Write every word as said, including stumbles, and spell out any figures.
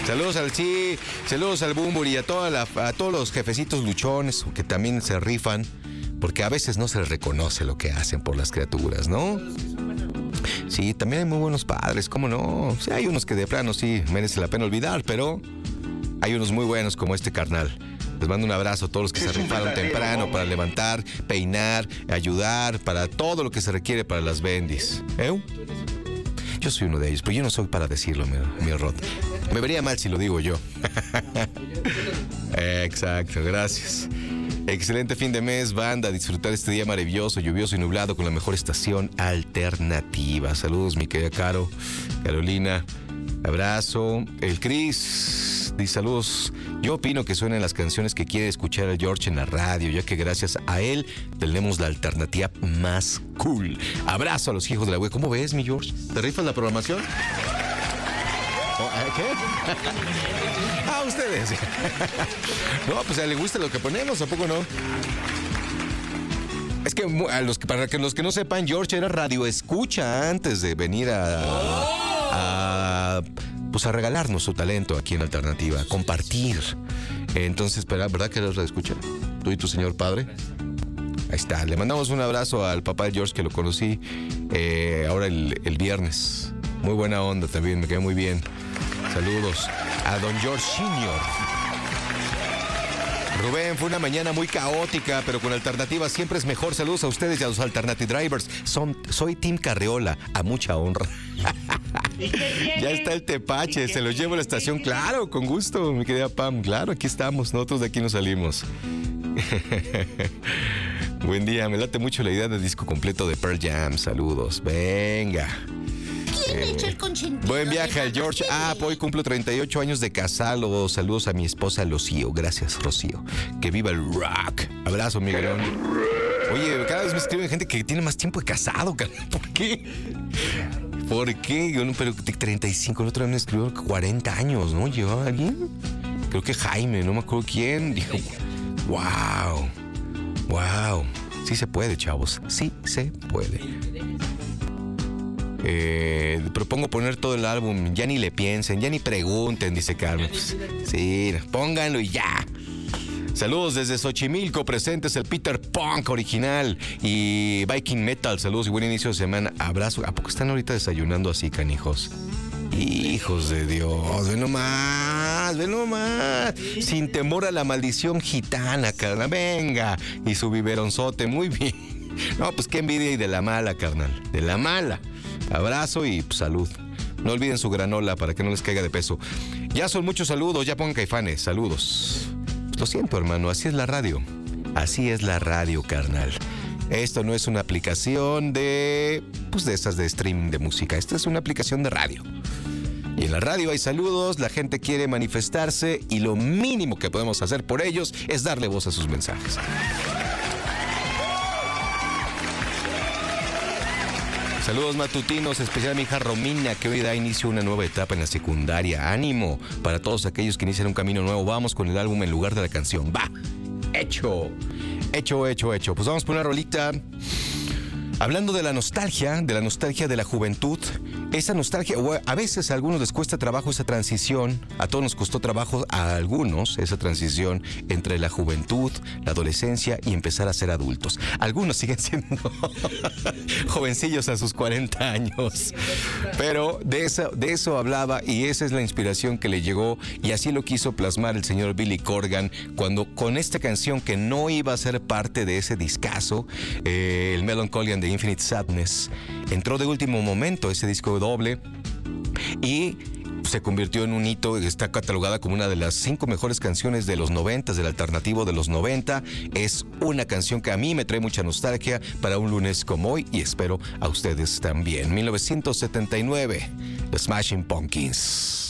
Saludos al sí, saludos al Bumburi y a, toda la, a todos los jefecitos luchones que también se rifan, porque a veces no se les reconoce lo que hacen por las criaturas, ¿no? Sí, también hay muy buenos padres, ¿cómo no? Sí, hay unos que de plano sí merece la pena olvidar, pero hay unos muy buenos como este carnal. Les mando un abrazo a todos los que se rifaron temprano para levantar, peinar, ayudar, para todo lo que se requiere para las bendis. ¿Eh? Yo soy uno de ellos, pero yo no soy para decirlo, mi, mi Rod. Me vería mal si lo digo yo. Exacto, gracias. Excelente fin de mes, banda. Disfrutar este día maravilloso, lluvioso y nublado con la mejor estación alternativa. Saludos, mi querida Caro, Carolina. Abrazo. El Cris dice saludos. Yo opino que suenen las canciones que quiere escuchar el George en la radio, ya que gracias a él tenemos la alternativa más cool. Abrazo a los hijos de la web. ¿Cómo ves, mi George? ¿Te rifas la programación? ¿Qué? Ah, ustedes. No, pues a él le gusta lo que ponemos, ¿a poco no? Es que a los que, para que los que no sepan, George era radio escucha antes de venir a, a pues a regalarnos su talento aquí en Alternativa, compartir. Entonces, ¿verdad que eres radio escucha? ¿Tú y tu señor padre? Ahí está. Le mandamos un abrazo al papá de George, que lo conocí eh, ahora el, el viernes. Muy buena onda también, me quedó muy bien. Saludos a don George senior Rubén, fue una mañana muy caótica, pero con Alternativa siempre es mejor. Saludos a ustedes y a los Alternative Drivers. Son, soy Team Carreola, a mucha honra. Ya está el tepache, se lo llevo a la estación. Claro, con gusto, mi querida Pam. Claro, aquí estamos, nosotros de aquí no salimos. Buen día, me late mucho la idea del disco completo de Pearl Jam. Saludos, venga. Eh, el buen viaje al George. Ah, hoy cumplo treinta y ocho años de casado. Saludos a mi esposa Rocío. Gracias, Rocío. Que viva el rock. Abrazo, Miguelón. Oye, cada vez me escriben gente que tiene más tiempo de casado. ¿Por qué? ¿Por qué? Yo no, pero treinta y cinco. El otro día me escribió cuarenta años, ¿no? ¿Llevaba alguien? Creo que Jaime, no me acuerdo quién. Dijo, wow. Wow. Sí se puede, chavos. Sí se puede. Eh, propongo poner todo el álbum, ya ni le piensen, ya ni pregunten, dice Carmen. Pues, sí, pónganlo y ya. Saludos desde Xochimilco, presentes el Peter Punk original y Viking Metal. Saludos y buen inicio de semana. Abrazo. ¿A poco están ahorita desayunando así, canijos? Hijos de Dios, ven nomás, ven nomás. Sin temor a la maldición gitana, carnal. Venga. Y su biberonzote, muy bien. No, pues qué envidia y de la mala, carnal. De la mala. Abrazo y pues, salud. No olviden su granola para que no les caiga de peso. Ya son muchos saludos, ya pongan Caifanes. Saludos. Pues lo siento, hermano, así es la radio. Así es la radio, carnal. Esto no es una aplicación de... pues de esas de streaming de música. Esta es una aplicación de radio. Y en la radio hay saludos, la gente quiere manifestarse y lo mínimo que podemos hacer por ellos es darle voz a sus mensajes. Saludos matutinos, especial a mi hija Romina, que hoy da inicio a una nueva etapa en la secundaria. Ánimo para todos aquellos que inician un camino nuevo. Vamos con el álbum en lugar de la canción. ¡Va! ¡Hecho! Hecho, hecho, hecho. Pues vamos por una rolita. Hablando de la nostalgia, de la nostalgia de la juventud, esa nostalgia, a veces a algunos les cuesta trabajo esa transición, a todos nos costó trabajo, a algunos, esa transición entre la juventud, la adolescencia y empezar a ser adultos. Algunos siguen siendo jovencillos a sus cuarenta años, pero de eso, de eso hablaba y esa es la inspiración que le llegó y así lo quiso plasmar el señor Billy Corgan cuando con esta canción que no iba a ser parte de ese discazo, eh, el Melancholy and the Infinite Sadness, entró de último momento ese disco doble y se convirtió en un hito. Está catalogada como una de las cinco mejores canciones de los noventas, del alternativo de los noventa. Es una canción que a mí me trae mucha nostalgia para un lunes como hoy y espero a ustedes también. mil novecientos setenta y nueve, The Smashing Pumpkins.